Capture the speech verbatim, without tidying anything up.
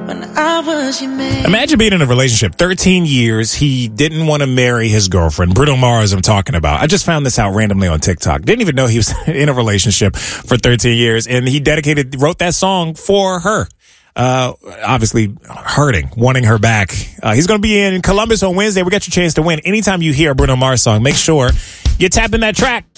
when I was your man. Imagine being in a relationship thirteen years. He didn't want to marry his girlfriend. Bruno Mars, I'm talking about. I just found this out randomly on TikTok. Didn't even know he was in a relationship for thirteen years. And he dedicated, wrote that song for her. Uh, obviously hurting, wanting her back. Uh, he's going to be in Columbus on Wednesday. We got your chance to win. Anytime you hear a Bruno Mars song, make sure you tap in that track.